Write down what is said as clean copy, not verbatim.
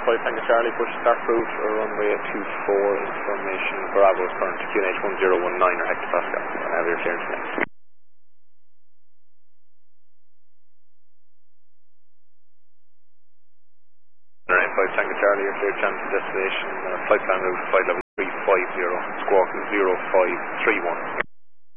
5 Tango Charlie, push start route, runway 24, information, Bravo is current to QNH 1019 or hectopascal, and have your clearance next. Alright, 5 Tango Charlie, your clear chance to destination, flight plan route, flight level 350, squawk 0531.